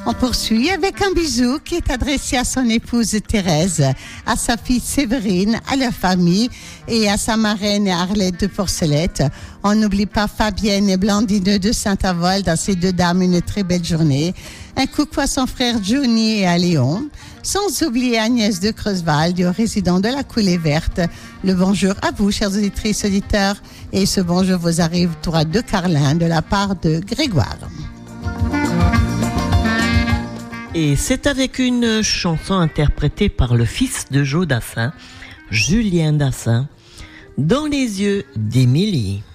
On poursuit avec un bisou qui est adressé à son épouse Thérèse, à sa fille Séverine, à leur famille et à sa marraine Arlette de Porcelette. On n'oublie pas Fabienne et Blandine de Saint-Avold, à ces deux dames une très belle journée. Un coucou à son frère Johnny et à Léon. Sans oublier Agnès de Creuswald, résident de la Coulée Verte. Le bonjour à vous, chers auditrices, auditeurs. Et ce bonjour vous arrive droit de Carlin, de la part de Grégoire. Et c'est avec une chanson interprétée par le fils de Joe Dassin, Julien Dassin, Dans les yeux d'Émilie.